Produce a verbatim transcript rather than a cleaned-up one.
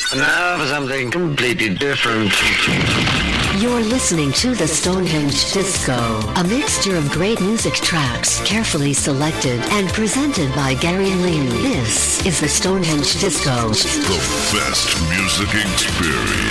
Now for something completely different. You're listening to the Stonehenge Disco, a mixture of great music tracks, carefully selected and presented by Gary Lee. This is the Stonehenge Disco. The best music experience.